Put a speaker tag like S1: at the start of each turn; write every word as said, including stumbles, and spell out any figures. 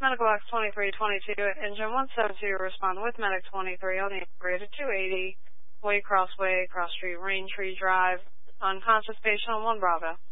S1: Medical Box twenty-three twenty-two at Engine one seven two, respond with Medic twenty-three on the upgrade at two eighty, Way Crossway, Cross Street, Rain Tree Drive, unconscious patient on one Bravo.